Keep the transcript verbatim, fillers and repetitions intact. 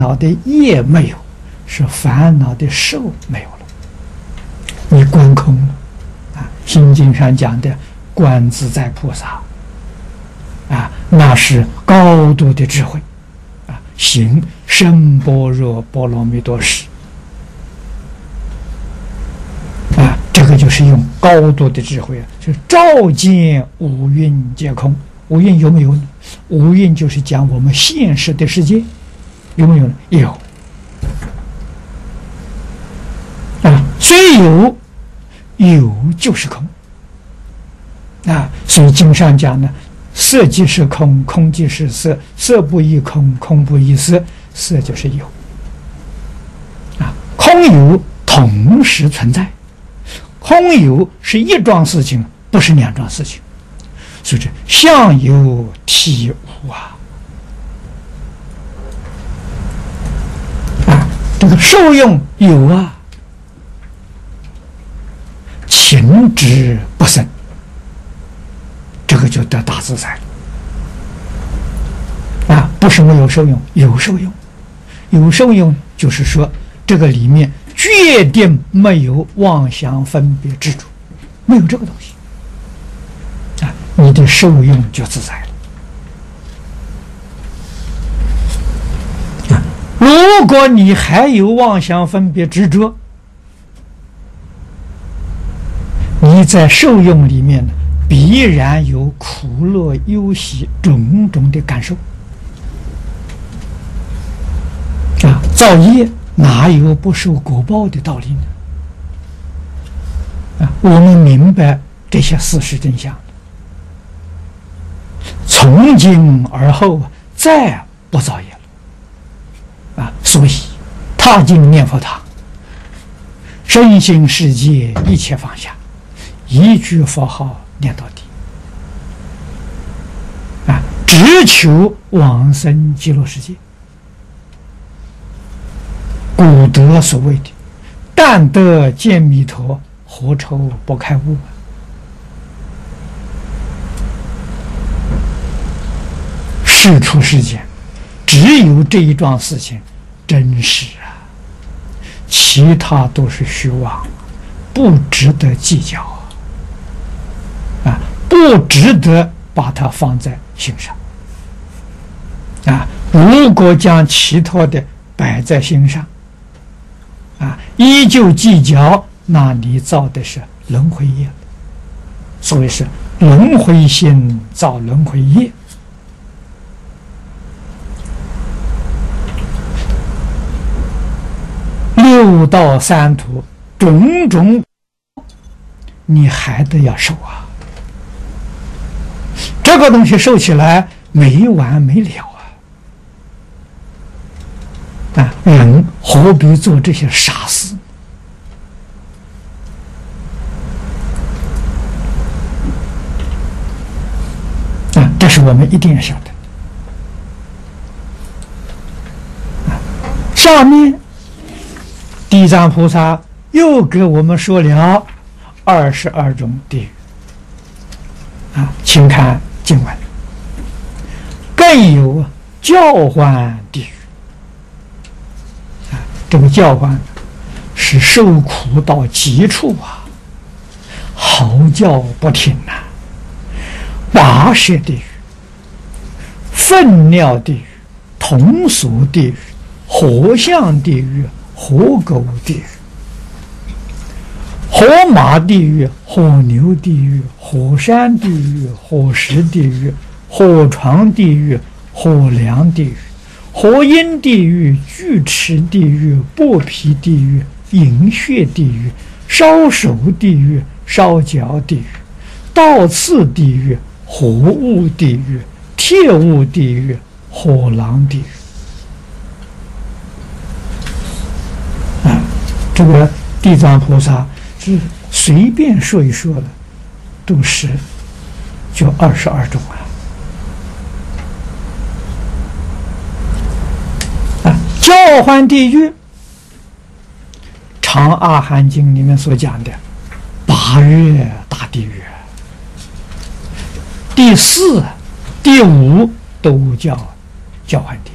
恼的业没有，是烦恼的受没有了。你观空了啊！心经上讲的观自在菩萨啊，那是高度的智慧啊，行深般若波罗蜜多时啊，这个就是用高度的智慧啊，是照见五蕴皆空。五蕴有没有呢？五蕴就是讲我们现实的世界。有没有呢？有啊，虽有，有就是空啊。所以经上讲呢，色即是空，空即是色，色不异空，空不异色，色就是有啊。空有同时存在，空有是一桩事情，不是两桩事情，所以这相有体无啊。这个受用有啊，情执不生，这个就得大自在了啊！不是没有受用，有受用，有受用，就是说这个里面决定没有妄想分别执着，没有这个东西啊，你的受用就自在了。如果你还有妄想分别执着，你在受用里面呢，必然有苦乐忧喜种种的感受啊！造业哪有不受果报的道理呢？啊，我们明白这些事实真相，从今而后再不造业了。啊，所以踏进念佛堂，身心世界一切放下，一句佛号念到底啊，只求往生极乐世界。古德所谓的“但得见弥陀，何愁不开悟”，世出世间只有这一桩事情真实啊，其他都是虚妄，不值得计较啊，不值得把它放在心上啊。如果将其他的摆在心上啊，依旧计较，那你造的是轮回业，所谓是轮回心造轮回业。六道三途种种，你还得要受啊！这个东西受起来没完没了啊！啊，人何必做这些傻事啊？这是我们一定要晓得。啊，下面地藏菩萨又给我们说了二十二种地狱啊，请看经文，更有叫唤地狱啊，这个叫唤是受苦到极处啊，嚎叫不停呐、啊，拔舌地狱、粪尿地狱、铜锁地狱、火象地狱、火狗地狱、火马地狱、火牛地狱、火山地狱、火石地狱、火床地狱、火梁地狱、火鹰地狱、锯齿地狱、剥皮地狱、饮血地狱、烧手地狱、烧脚地狱、倒刺地狱、火雾地狱、铁雾地狱、火狼地狱。这个地藏菩萨是随便说一说的，都是就二十二种啊！啊，叫唤地狱，《长阿含经》里面所讲的八热大地狱，第四、第五都叫叫唤地